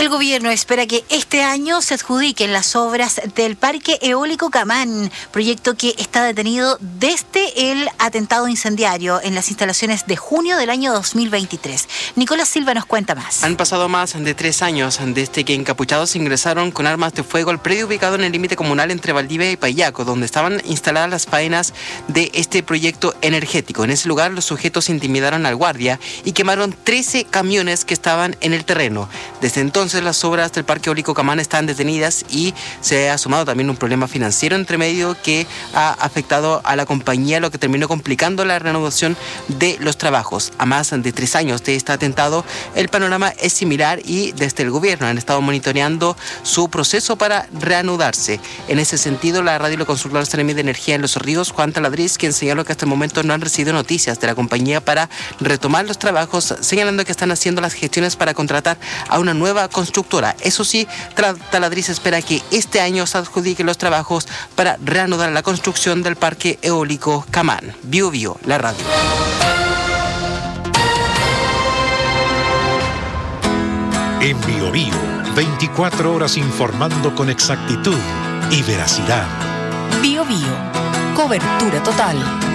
El gobierno espera que este año se adjudiquen las obras del Parque Eólico Camán, proyecto que está detenido desde el atentado incendiario en las instalaciones de junio del año 2023. Nicolás Silva nos cuenta más. Han pasado más de 3 años desde que encapuchados ingresaron con armas de fuego al predio ubicado en el límite comunal entre Valdivia y Payaco, donde estaban instaladas las faenas de este proyecto energético. En ese lugar los sujetos intimidaron al guardia y quemaron 13 camiones que estaban en el terreno. Desde entonces las obras del Parque Eólico Camán están detenidas y se ha sumado también un problema financiero entre medio que ha afectado a la compañía, lo que terminó complicando la reanudación de los trabajos. A más de 3 años de este atentado, el panorama es similar y desde el gobierno han estado monitoreando su proceso para reanudarse. En ese sentido, la radio le consultó al Seremi de Energía en Los Ríos, Juan Taladriz, quien señaló que hasta el momento no han recibido noticias de la compañía para retomar los trabajos, señalando que están haciendo las gestiones para contratar a una nueva constructora. Eso sí, Taladriz espera que este año se adjudiquen los trabajos para reanudar la construcción del Parque Eólico Camán. Bio Bio, la radio. En Bio Bio, 24 horas informando con exactitud y veracidad. Bio Bio, cobertura total.